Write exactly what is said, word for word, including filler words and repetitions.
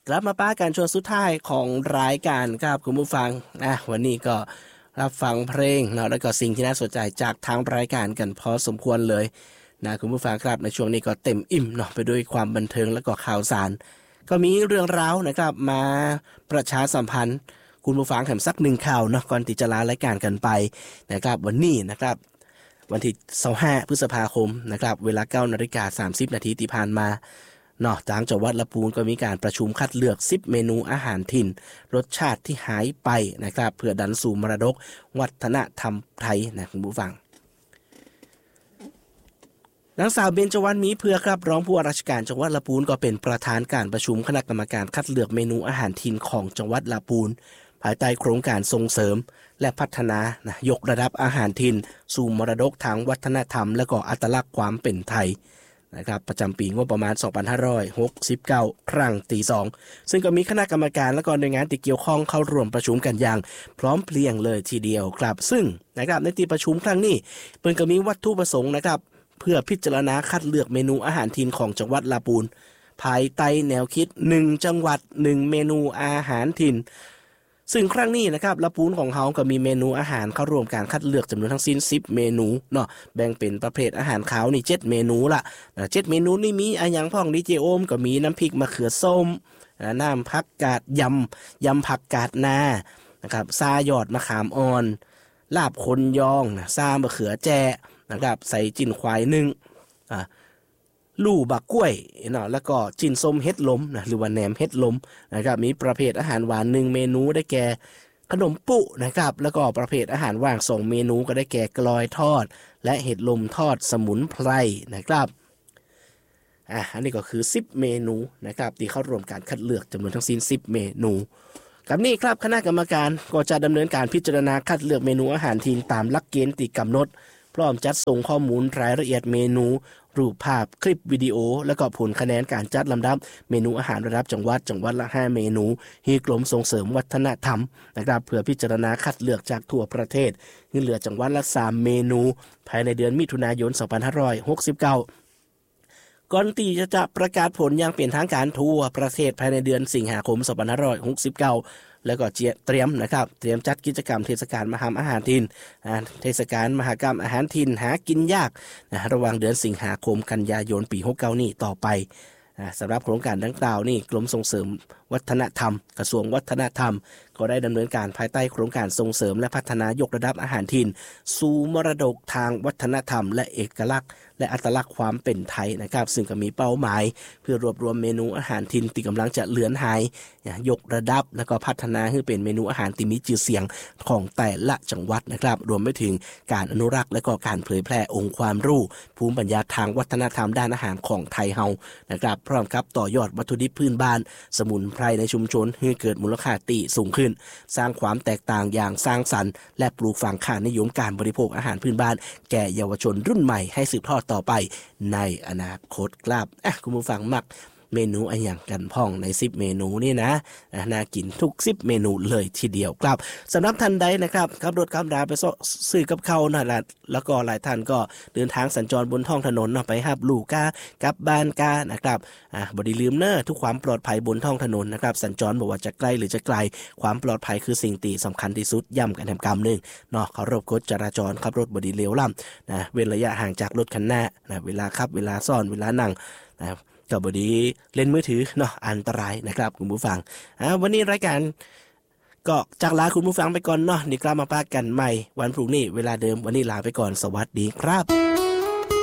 กลับมาป้ากันช่วงสุดท้ายของรายการครับคุณผู้ฟังนะวันนี้ก็รับฟังเพลงเนาะแล้วก็สิ่งที่น่าสนใจจากทางรายการกันพอสมควรเลยนะคุณผู้ฟังครับในช่วงนี้ก็เต็มอิ่มเนาะไปด้วยความบันเทิงและก็ข่าวสารก็มีเรื่องราวนะครับมาประชาสัมพันธ์คุณผู้ฟังแถมสักหนึ่งข่าวเนาะก่อนที่จะลารายการกันไปนะครับวันนี้นะครับวันที่ยี่สิบห้าพฤษภาคมนะครับเวลา เก้านาฬิกาสามสิบนาทีที่ผ่านมานอกจากจังหวัดลำพูนก็มีการประชุมคัดเลือกสิบเมนูอาหารถิ่นรสชาติที่หายไปนะครับเพื่อดันสู่มรดกวัฒนธรรมไทยนะคุณผู้ฟังนางสาวเบญจวรรณมีเพื่อครับรองผู้ว่าราชการจังหวัดลำพูนก็เป็นประธานการประชุมคณะกรรมการคัดเลือกเมนูอาหารถิ่นของจังหวัดลำพูนภายใต้โครงการส่งเสริมและพัฒนานะยกระดับอาหารถิ่นสู่มรดกทางวัฒนธรรมและก็อัตลักษณ์ความเป็นไทยนะครับประจำปีงบประมาณสองพันห้าร้อยหกสิบเก้าครั้งที่สองซึ่งก็มีคณะกรรมการและก็หน่วยงานที่เกี่ยวข้องเข้าร่วมประชุมกันอย่างพร้อมเพรียงเลยทีเดียวครับซึ่งนะครับในที่ประชุมครั้งนี้เพิ่นก็มีวัตถุประสงค์นะครับเพื่อพิจารณาคัดเลือกเมนูอาหารถิ่นของจังหวัดลำพูนภายใต้แนวคิดหนึ่งจังหวัดหนึ่งเมนูอาหารถิ่นซึ่งครั้งนี้นะครับลำพูนของเขาก็มีเมนูอาหารเข้าร่วมการคัดเลือกจำนวนทั้งสิ้นสิบเมนูเนาะแบ่งเป็นประเภทอาหารขาวนี่เจ็ดเมนูละเจ็ดเมนูนี่มีอะไรอย่างพ่องดีเจโอมก็มีน้ำพริกมะเขือส้มน้ำผักกาดยำยำผักกาดนานะครับซาหยอดมะขามอ่อนลาบคนยองนะซามะเขือแจนะครับใส่จิ้นควายนึ่งอ่าลู่บักกล้วยเนาะแล้วก็จิ้นส้มเฮ็ดล้มนะหรือว่าแหนมเฮ็ดล้มนะครับมีประเภทอาหารหวานหนึ่งเมนูได้แก่ขนมปุนะครับแล้วก็ประเภทอาหารว่างสองเมนูก็ได้แก่กลอยทอดและเห็ดลมทอดสมุนไพรนะครับอ่ะอันนี้ก็คือสิบเมนูนะครับที่เข้าร่วมการคัดเลือกจำนวนทั้งสิ้นสิบเมนูกับนี้ครับคณะกรรมการก็จะดำเนินการพิจารณาคัดเลือกเมนูอาหารถิ่นตามหลักเกณฑ์ที่กำหนดพร้อมจัดส่งข้อมูลรายละเอียดเมนูรูปภาพคลิปวิดีโอและก็ผลคะแนนการจัดลำดับเมนูอาหารระดับจังหวัดจังหวัดละห้าเมนูที่กรมส่งเสริมวัฒนธรรมนะครับเพื่อพิจารณาคัดเลือกจากทั่วประเทศที่เหลือจังหวัดละสามเมนูภายในเดือนมิถุนายนสองพันห้าร้อยหกสิบเก้าก่อนที่จะจะประกาศผลอย่างเป็นทางการทั่วประเทศภายในเดือนสิงหาคมสองพันห้าร้อยหกสิบเก้าแล้วก็เตรียมนะครับเตรียมจัดกิจกรรมเทศกาลมหาอาหารถิ่นเทศกาลมหกรรมอาหารถิ่นหากินยากนะระหว่างเดือนสิงหาคมกันยายนปีหกสิบเก้านี้ต่อไปสำหรับโครงการดังกล่าวนี่กรมส่งเสริมวัฒนธรรมกระทรวงวัฒนธรรมก็ได้ดำเนินการภายใต้โครงการส่งเสริมและพัฒนายกระดับอาหารถิ่นสู่มรดกทางวัฒนธรรมและเอกลักษณ์และอัตลักษณ์ความเป็นไทยนะครับซึ่งก็มีเป้าหมายเพื่อรวบรวมเมนูอาหารถิ่นที่กำลังจะเลือนหายยกระดับแล้วก็พัฒนาให้เป็นเมนูอาหารที่มีชื่อเสียงของแต่ละจังหวัดนะครับรวมไปถึงการอนุรักษ์และก็การเผยแพร่องค์ความรู้ภูมิปัญญาทางวัฒนธรรมด้านอาหารของไทยเฮานะครับพร้อมกับต่อยอดวัตถุดิบพื้นบ้านสมุนไพรในชุมชนให้เกิดมูลค่าตีสูงขึ้นสร้างความแตกต่างอย่างสร้างสรรค์และปลูกฝังค่านิยมการบริโภคอาหารพื้นบ้านแก่เยาวชนรุ่นใหม่ให้สืบทอดต่อไปในอนาคตครับอ่ะคุณผู้ฟังมักเมนูอะไรอย่างกันพ่องในสิบเมนูนี่นะน่ากินทุกสิบเมนูเลยทีเดียวครับสำหรับท่านใดนะครับขับรถขับราไปซื้อกับข้าวนั่นแหละแล้วก็หลายท่านก็เดินทางสัญจรบนท้องถนนไปหับลูกกากลับบ้านกานะครับอ่ะบ่ได้ลืมเน้อทุกความปลอดภัยบนท้องถนนนะครับสัญจรบ่ว่าจะใกล้หรือจะไกลความปลอดภัยคือสิ่งที่สำคัญที่สุดย้ำกันแถมกำนึงเนาะเคารพกฎจราจรขับรถบ่ได้เร็วล่ำนะเว้นระยะห่างจากรถคันหน้านะเวลาขับเวลาซ่อนเวลานั่งนะก็บ่ดีเล่นมือถือเนาะอันตรายนะครับคุณผู้ฟังอ่าวันนี้รายการก็จากลาคุณผู้ฟังไปก่อนเนาะเดี๋ยวกลับมาพบกันใหม่วันพรุ่งนี้เวลาเดิมวันนี้ลาไปก่อนสวัสดีครับ